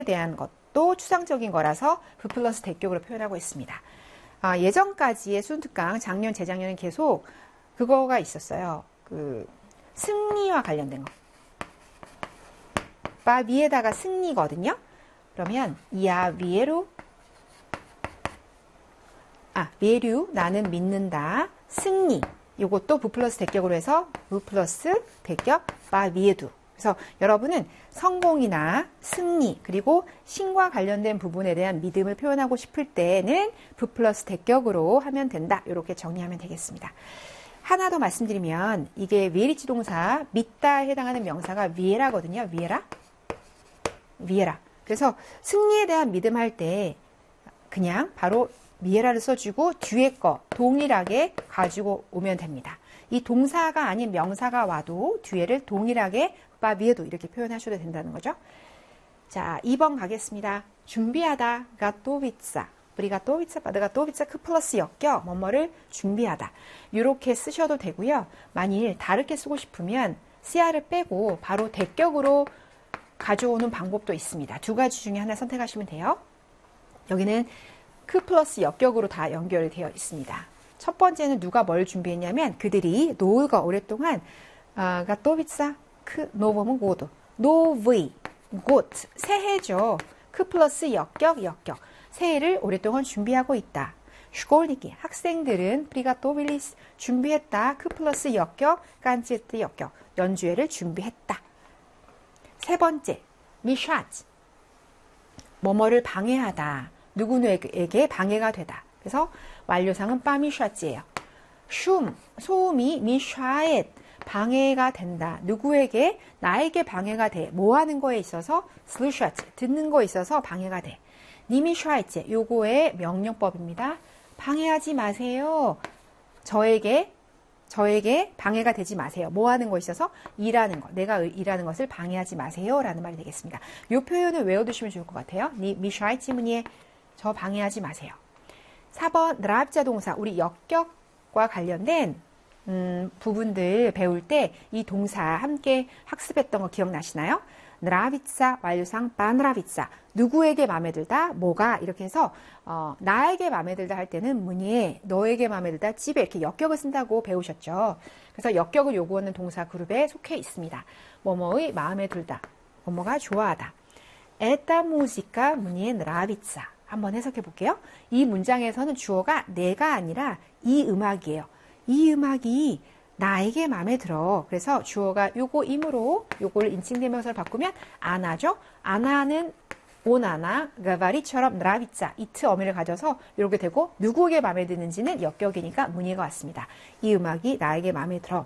대한 것도 추상적인 거라서 부 플러스 대격으로 표현하고 있습니다. 예전까지의 수능특강, 작년, 재작년은 계속 그거가 있었어요. 그 승리와 관련된 거. 바 위에다가 승리거든요. 그러면 야 위에로 위에류 나는 믿는다. 승리. 요것도 부 플러스 대격으로 해서 부 플러스 대격 바 위에두. 그래서 여러분은 성공이나 승리 그리고 신과 관련된 부분에 대한 믿음을 표현하고 싶을 때는 부 플러스 대격으로 하면 된다. 이렇게 정리하면 되겠습니다. 하나 더 말씀드리면 이게 위에리치 동사 믿다에 해당하는 명사가 위에라거든요. 위에라. 그래서 승리에 대한 믿음 할 때 그냥 바로 위에라를 써주고 뒤에 거 동일하게 가지고 오면 됩니다. 이 동사가 아닌 명사가 와도 뒤에를 동일하게 바 위에도 이렇게 표현하셔도 된다는 거죠. 자, 2번 가겠습니다. 준비하다, 가토비ца. 우리가 가토비ца, 가토비ца 그 플러스 역격, 뭐뭐를 준비하다. 이렇게 쓰셔도 되고요. 만일 다르게 쓰고 싶으면 CR을 빼고 바로 대격으로 가져오는 방법도 있습니다. 두 가지 중에 하나 선택하시면 돼요. 여기는 크 플러스 역격으로 다 연결되어 있습니다. 첫 번째는 누가 뭘 준비했냐면 그들이 노후가 오랫동안 가토비ца 크 노범은 고도 노브이 곧 새해죠. 크 플러스 역격 새해를 오랫동안 준비하고 있다. 슈골니키 학생들은 프리가토빌리스 준비했다. 크 플러스 역격 깐치트 역격 연주회를 준비했다. 세 번째 미샤츠 뭐뭐를 방해하다. 누구에게 방해가 되다. 그래서 완료상은 빠미샤츠예요. 소음이 미샤엣 방해가 된다. 누구에게 나에게 방해가 돼. 뭐 하는 거에 있어서 슬샤츠 듣는 거에 있어서 방해가 돼. 니미샤엣 요거의 명령법입니다. 방해하지 마세요. 저에게 방해가 되지 마세요. 뭐 하는 거에 있어서 일하는 거. 내가 일하는 것을 방해하지 마세요. 라는 말이 되겠습니다. 이 표현을 외워두시면 좋을 것 같아요. 니 미샤엣 문예 저 방해하지 마세요. 4번 드랍자 동사 우리 역격과 관련된 부분들 배울 때 이 동사 함께 학습했던 거 기억나시나요? 느라비ца 완료상 바느라비ца 누구에게 마음에 들다 뭐가 이렇게 해서 나에게 마음에 들다 할 때는 문예 너에게 마음에 들다 집에 이렇게 역격을 쓴다고 배우셨죠. 그래서 역격을 요구하는 동사 그룹에 속해 있습니다. 뭐뭐의 마음에 들다 뭐뭐가 좋아하다. 에타 무지카 문예 느라비ца 한번 해석해 볼게요. 이 문장에서는 주어가 내가 아니라 이 음악이에요. 이 음악이 나에게 마음에 들어. 그래서 주어가 요거이므로 요걸 인칭대명사를 바꾸면 아나죠. 아나는 오나나 가바리처럼 느라비짜 이트 어미를 가져서 이렇게 되고 누구에게 마음에 드는지는 역격이니까 문예가 왔습니다. 이 음악이 나에게 마음에 들어.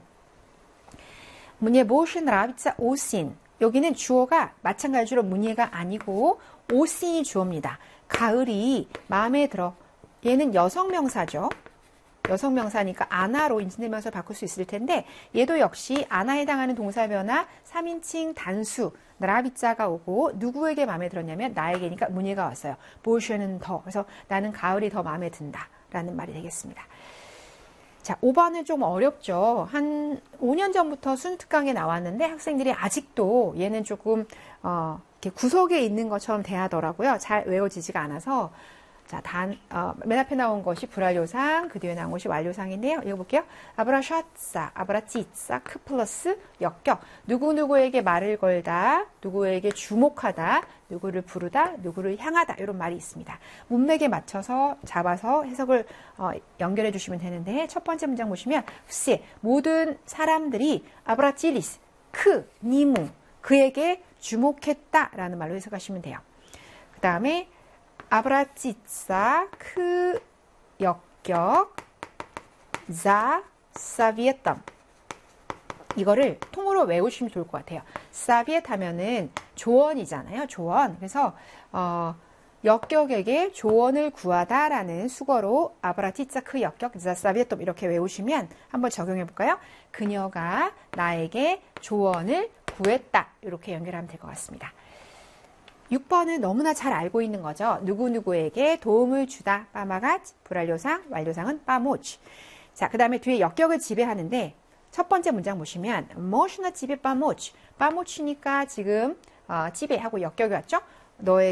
문예 무엇이 느라비짜 오신 여기는 주어가 마찬가지로 문예가 아니고 오신이 주어입니다. 가을이 마음에 들어. 얘는 여성명사죠. 여성명사니까 아나로 인칭대명사를 바꿀 수 있을 텐데 얘도 역시 아나에 해당하는 동사 변화 3인칭 단수 느라비짜가 오고 누구에게 마음에 들었냐면 나에게니까 문예가 왔어요. 보시는 더. 그래서 나는 가을이 더 마음에 든다 라는 말이 되겠습니다. 자, 5번은 좀 어렵죠. 한 5년 전부터 수능특강에 나왔는데 학생들이 아직도 얘는 조금 이렇게 구석에 있는 것처럼 대하더라고요. 잘 외워지지가 않아서 자, 맨 앞에 나온 것이 불완료상, 그 뒤에 나온 것이 완료상인데요. 읽어볼게요. 아브라샤ца, 아브라치짜, 크 플러스 역격. 누구누구에게 말을 걸다, 누구에게 주목하다, 누구를 부르다, 누구를 향하다. 이런 말이 있습니다. 문맥에 맞춰서 잡아서 해석을 연결해 주시면 되는데 첫 번째 문장 보시면 후세 모든 사람들이 아브라치리스, 크, 니무, 그에게 주목했다라는 말로 해석하시면 돼요. 그 다음에 아브라치짜 크 역격 자 사비에땀 이거를 통으로 외우시면 좋을 것 같아요. 사비엣 하면은 조언이잖아요. 조언. 그래서 역격에게 조언을 구하다라는 수거로 아브라치짜 크 역격 자 사비에땀 이렇게 외우시면 한번 적용해 볼까요? 그녀가 나에게 조언을 구했다. 이렇게 연결하면 될 것 같습니다. 6번은 너무나 잘 알고 있는 거죠. 누구누구에게 도움을 주다. 빠마가치, 불완료상, 완료상은 빠모치. 자, 그 다음에 뒤에 역격을 지배하는데 첫 번째 문장 보시면 무엇이나 지배 빠모치. 빠모치니까 지금 지배하고 역격이 왔죠. 너의